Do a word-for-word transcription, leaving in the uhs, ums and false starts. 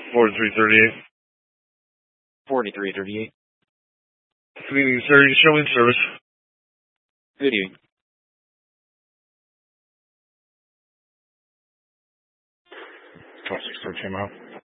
forty-three thirty-eight. forty-three thirty-eight. Good evening, sir. You showing service. Good evening. twelve six thirteen out.